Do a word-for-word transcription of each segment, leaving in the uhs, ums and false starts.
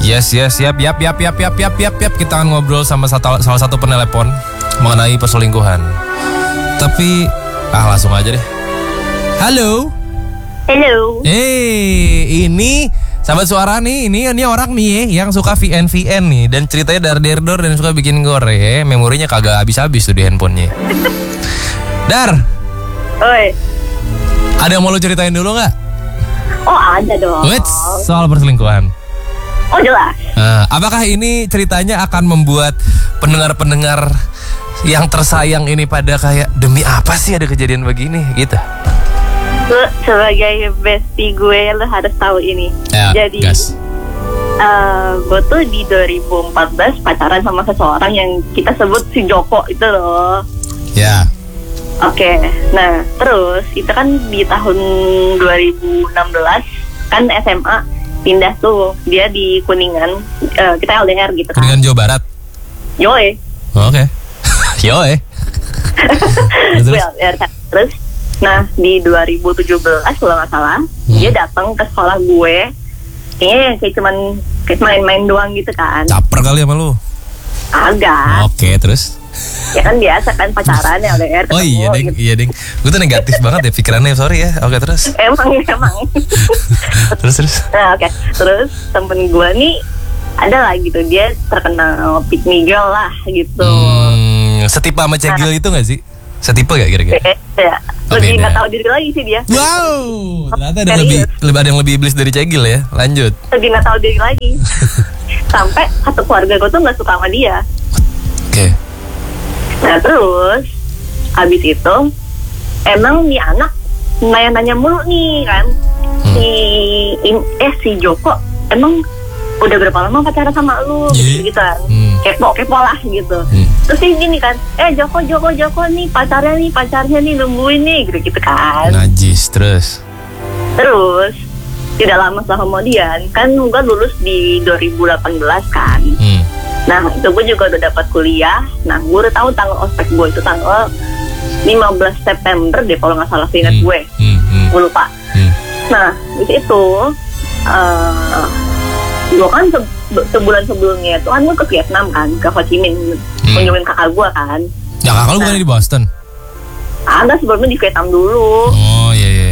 Yes, yes, siap, yap, yap, yap, yap, yap, yap, yap. Kita akan ngobrol sama satu, salah satu penelepon mengenai perselingkuhan. Tapi, ah langsung aja deh. Halo. Halo. Eh, ini sahabat suara nih, ini ini orang nih yang suka V N V N nih dan ceritanya dar der dor dan suka bikin gore. Memorinya kagak habis-habis tuh di handphonenya. Dar. Oi. Ada yang mau lu ceritain dulu nggak? Oh ada dong. Wits, soal perselingkuhan. Oh jelas. Nah, apakah ini ceritanya akan membuat pendengar-pendengar yang tersayang ini pada kayak demi apa sih ada kejadian begini gitu? Lu sebagai bestie gue lo harus tahu ini. Ya, Jadi uh, gue tuh di dua ribu empat belas pacaran sama seseorang yang kita sebut si Joko itu loh. Ya. Oke, okay. Nah terus itu kan di tahun dua ribu enam belas kan S M A pindah tuh, dia di Kuningan, uh, kita L D R gitu kan. Kuningan Jawa Barat. Yoe. Oh, Oke. Okay. Yoe. Gue L D R kan. Terus, nah di dua ribu tujuh belas kalau nggak salah, hmm. dia datang ke sekolah gue. Kayaknya kayak cuman kayak main-main doang gitu kan. Caper kali sama lu. Agak. Oke, okay, terus? Ya kan biasa kan pacaran ya L D R. Oh iya deng, gitu. iya deng. Gue tuh negatif banget ya pikirannya, sorry ya. Oke terus. Emang emang. terus terus. Nah oke, okay. Terus temen gue nih ada lah gitu, dia terkenal pick me girl lah gitu. Hmm, setipe sama Cegil nah. Itu nggak sih? Setipe gak kira-kira? Eh, ya. Lebih nggak tahu diri lagi sih dia. Wow. Ternyata ada lebih, lebih ada yang lebih iblis dari Cegil ya. Lanjut. Lebih nggak tahu diri lagi. Sampai satu keluarga gue tuh nggak suka sama dia. Oke. Okay. Nah terus habis itu emang nih anak nanya-nanya mulu nih kan. hmm. si in, eh si Joko emang udah berapa lama pacaran sama lu yeah. gitu kan. hmm. kepo kepo lah gitu. hmm. Terus dia gini kan, eh Joko Joko Joko nih pacarnya nih pacarnya nih nungguin nih gitu gitu kan. Najis. Terus terus tidak lama setelah kemudian kan gue lulus di dua ribu delapan belas kan. hmm. Nah itu gue juga udah dapat kuliah. Nah gue udah tahu tanggal ospek gue itu tanggal lima belas September deh kalau nggak salah, ingat hmm. gue hmm. hmm. gue lupa. hmm. Nah di situ uh, gue kan se- sebulan sebelumnya itu kan gue ke Vietnam kan, ke Ho Chi Minh hmm. kunjungin kakak gue kan. Ya kakak lu nah, bukan di Boston? Ada sebelumnya di Vietnam dulu. Oh iya iya.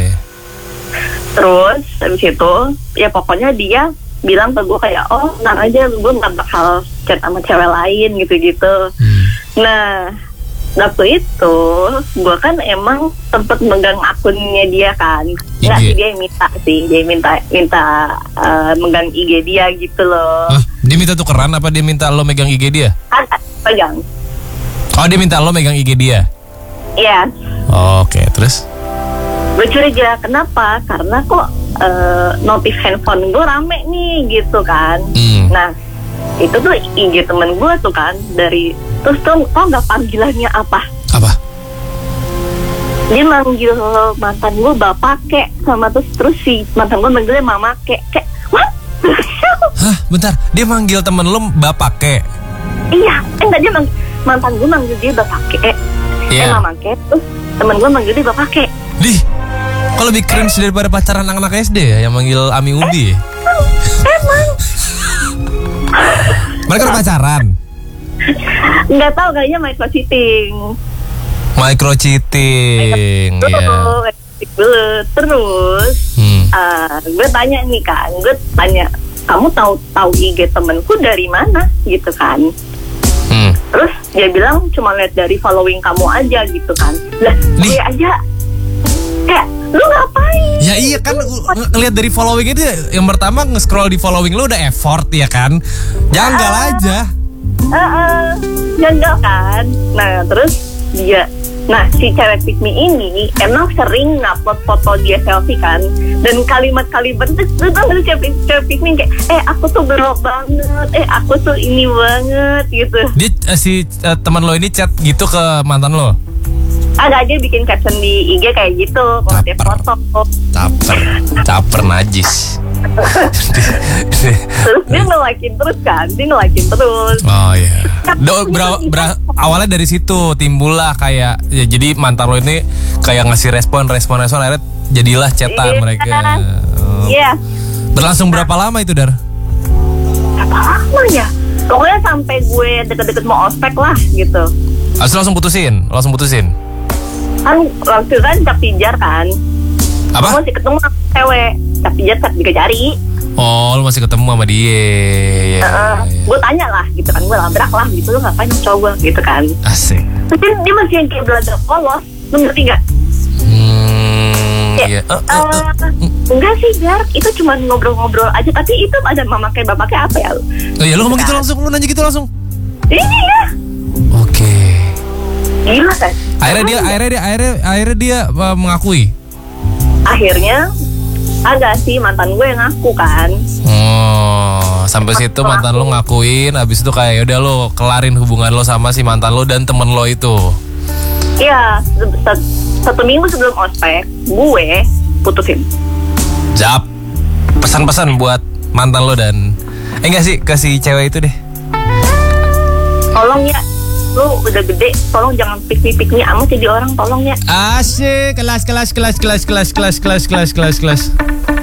Terus habis itu ya pokoknya dia bilang ke gue kayak, oh tenang aja, gue gak bakal chat sama cewek lain gitu-gitu. hmm. Nah waktu itu gue kan emang sempet megang akunnya dia kan. Nggak sih, dia yang minta sih, dia minta minta uh, megang I G dia gitu loh. Hah? Dia minta tukeran apa dia minta lo megang I G dia? Kan pegang. Oh dia minta lo megang I G dia? Iya. yes. oh, Oke okay. Terus? Gue curiga, kenapa? Karena kok uh, notif handphone gue rame nih gitu kan. hmm. Nah itu tuh I G temen gue tuh kan dari, terus tuh tau gak panggilannya apa? Apa? Dia manggil mantan gue bapak kek, sama terus terus si mantan gue manggilnya mama kek. Kek what? Hah bentar, dia manggil temen lo bapak kek? Iya, eh enggak, dia manggil, mantan gue manggil dia bapak kek. yeah. Eh mama kek, terus temen gue manggil dia bapak kek. Dih, kok lebih cringe daripada pacaran anak-anak S D ya yang manggil Ami Ubi? Eh, emang. Mereka udah pacaran? Nggak tahu, kayaknya micro cheating. Micro cheating. Betul. Yeah. Terus, hmm. uh, gue tanya nih kan, gue tanya, kamu tahu tahu I G temenku dari mana gitu kan? Hmm. Terus dia bilang cuma lihat dari following kamu aja gitu kan. Lah, gue aja kayak, lu ngapain? Ya iya kan, ngeliat dari following itu yang pertama nge-scroll di following lu udah effort ya kan. Janggal uh, aja. Uh, uh, janggal kan. Nah terus dia, nah si cewek pick me ini emang sering ngupload foto dia selfie kan. Dan kalimat-kalimat itu tuh tuh cewek, cewek pick me kayak, eh aku tuh berok banget, eh aku tuh ini banget gitu. Dia uh, si uh, teman lo ini chat gitu ke mantan lo? Ada aja bikin caption di I G kayak gitu kalau dia foto. Caper, caper najis. Terus dia ngelakin terus kan, dia ngelakin terus. Oh iya. Do, bra, bra, awalnya dari situ timbullah kayak, ya jadi mantan lo ini kayak ngasih respon, respon, respon, akhirnya jadilah chatan yeah. mereka. Iya. Oh. Yeah. Berlangsung berapa lama itu Dar? berapa lama ya? Pokoknya sampai gue deket-deket mau ospek lah gitu. Terus langsung putusin, langsung putusin. Kan waktu itu kan cap pijar kan. Apa? Gue masih ketemu sama cewek, cap pijar cap juga jari. Oh, lu masih ketemu sama dia. Ya, uh, ya. Gue tanya lah gitu kan, gue labrak lah gitu, lu ngapain coba gitu kan. Asik. Tapi dia masih yang kayak belajar polos, lu ngerti gak? Hmm, Ya, iya. Uh, uh, uh. uh, enggak sih Jar, itu cuma ngobrol-ngobrol aja. Tapi itu ada mamakai bapaknya apa ya lu? Oh iya, lu ngomong gitu langsung, lu nanya gitu langsung. Iya. Oke. Gila kan? Akhirnya dia, akhirnya dia, akhirnya, akhirnya dia uh, mengakui. Akhirnya agak sih mantan gue yang ngaku kan. Oh, sampai situ mantan lo ngakuin, habis itu kayak udah lo kelarin hubungan lo sama si mantan lo dan temen lo itu. Iya, satu, satu minggu sebelum ospek, gue putusin. Jap. Pesan-pesan buat mantan lo dan eh enggak sih ke si cewek itu deh. Tolong ya, lu udah gede, tolong jangan pick-me-pick-me amat jadi orang, tolong ya. Asik, kelas kelas kelas kelas kelas kelas kelas kelas kelas kelas.